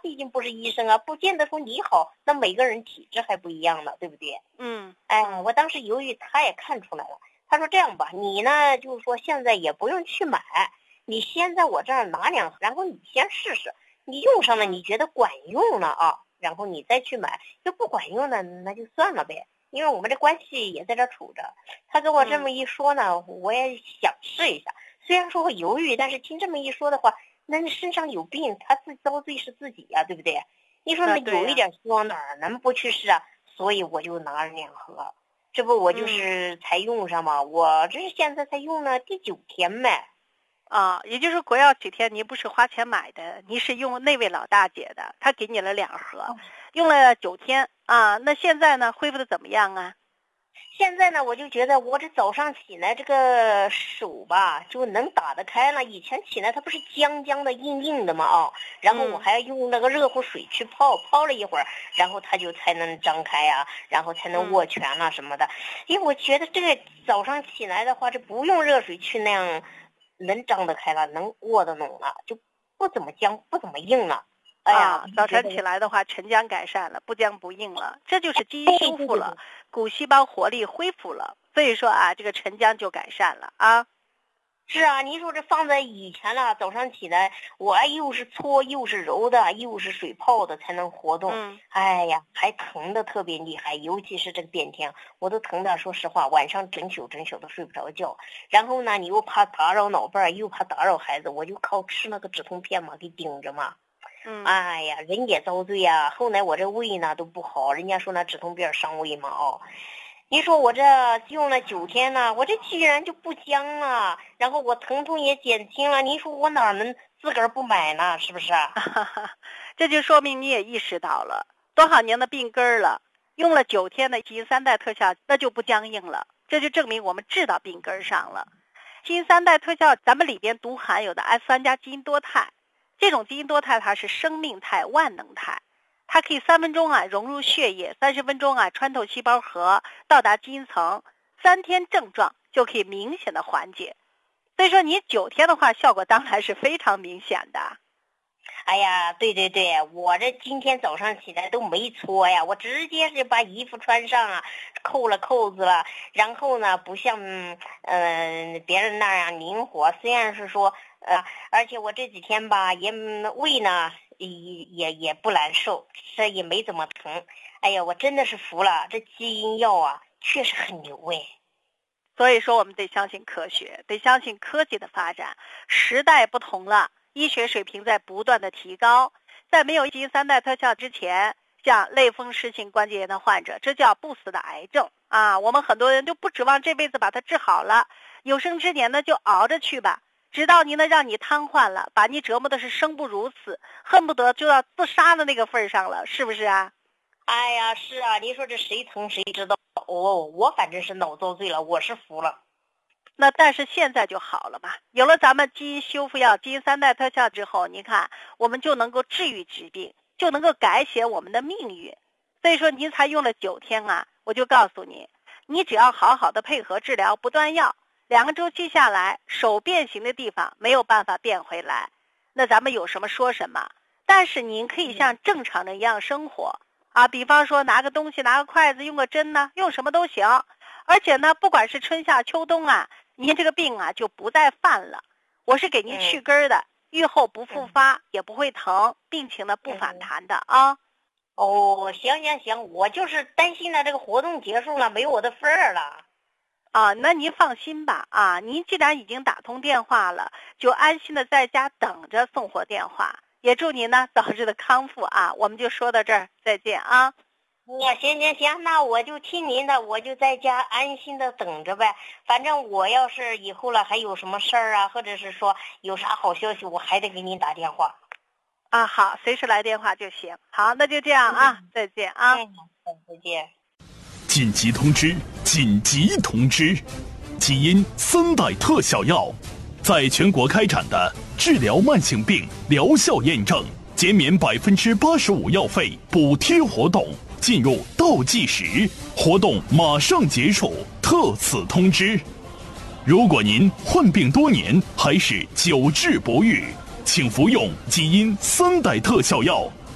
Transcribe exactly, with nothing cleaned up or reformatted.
毕竟不是医生啊，不见得说你好，那每个人体质还不一样呢，对不对？ 嗯， 哎，我当时犹豫，他也看出来了。他说这样吧，你呢就是说现在也不用去买，你先在我这儿拿两盒，然后你先试试，你用上了你觉得管用了啊，然后你再去买，就不管用的那就算了呗。因为我们这关系也在这处着，他跟我这么一说呢，嗯、我也想试一下。虽然说我犹豫，但是听这么一说的话，那你身上有病，他自己遭罪是自己呀、啊，对不对？你说那有一点希望，哪能不去试啊？所以我就拿了两盒，这不我就是才用上嘛，嗯、我这是现在才用了第九天呗。 啊，也就是国药几天，你不是花钱买的，你是用那位老大姐的，她给你了两盒，用了九天啊。那现在呢，恢复的怎么样啊？ 现在呢，我就觉得我这早上起来这个手吧，就能打得开了。以前起来它不是僵僵的、硬硬的嘛啊，然后我还要用那个热乎水去泡，泡了一会儿，然后它就才能张开呀、啊，然后才能握拳了什么的。因为我觉得这个早上起来的话，这不用热水去那样。能张得开了，能握得拢了，就不怎么僵，不怎么硬了。哎呀， 啊、早晨起来的话，沉僵改善了，不僵不硬了，这就是基因修复了，骨细胞活力恢复了，所以说啊，这个沉僵就改善了啊。 是啊，你说这放在以前了，早上起来我又是搓又是揉的，又是水泡的才能活动。 嗯， 哎呀，还疼的特别厉害，尤其是这个变天，我都疼的，说实话，晚上整宿整宿都睡不着觉。然后呢，你又怕打扰脑瓣，又怕打扰孩子，我就靠吃那个止痛片嘛，给顶着嘛。 嗯， 哎呀，人也遭罪呀。后来我这胃呢都不好，人家说那止痛片伤胃嘛，哦。你说我这用了九天了，我这居然就不僵了，然后我疼痛也减轻了，你说我哪能自个儿不买呢？是不是啊？ 这就说明你也意识到了多少年的病根了，用了九天的基因三代特效，那就不僵硬了，这就证明我们治到病根上了。基因三代特效，咱们里边独含有的 S 三 加基因多肽，这种基因多肽它是生命肽、万能肽。它可以三分钟啊融入血液，三十分钟啊穿透细胞核，到达基因层，三天症状就可以明显的缓解。所以说你九天的话，效果当然是非常明显的。 哎呀，对对对，我这今天早上起来都没搓呀，我直接是把衣服穿上啊，扣了扣子了，然后呢，不像嗯、呃、别人那样灵活，虽然是说呃，而且我这几天吧也胃呢。也也也不难受，这也没怎么疼。哎呀，我真的是服了，这基因药啊，确实很牛哎。 所以说，我们得相信科学，得相信科技的发展。时代不同了，医学水平在不断的提高。在没有基因三代特效之前，像类风湿性关节炎的患者，这叫不死的癌症啊！我们很多人就不指望这辈子把它治好了，有生之年呢就熬着去吧。直到你呢让你瘫痪了，把你折磨的是生不如死，恨不得就要自杀的那个份上了，是不是啊？ 哎呀，是啊，你说这谁疼谁知道。哦，我反正是脑遭罪了，我是服了。 那但是现在就好了嘛，有了咱们基因修复药、基因三代特效之后，你看我们就能够治愈疾病，就能够改写我们的命运。所以说您才用了九天啊，我就告诉你，你只要好好的配合治疗，不断药。两个周期下来，手变形的地方没有办法变回来，那咱们有什么说什么。但是您可以像正常人一样生活啊，比方说拿个东西，拿个筷子，用个针呢，用什么都行。而且呢，不管是春夏秋冬啊，您这个病啊就不再犯了。我是给您去根的，愈后不复发，也不会疼，病情呢不反弹的啊。 哦，行行行，我就是担心了这个活动结束了，没有我的份儿了。 啊，那您放心吧啊！您既然已经打通电话了，就安心的在家等着送货电话。也祝您呢早日的康复啊！我们就说到这儿，再见啊！ 那行行行，那我就听您的，我就在家安心的等着呗。反正我要是以后了还有什么事儿啊，或者是说有啥好消息，我还得给您打电话。 啊，好，随时来电话就行。好，那就这样啊，嗯、再见啊！ 嗯，再见。 紧急通知！紧急通知！基因三代特效药在全国开展的治疗慢性病疗效验证、减免百分之八十五药费补贴活动进入倒计时，活动马上结束，特此通知。如果您患病多年还是久治不愈，请服用基因三代特效药。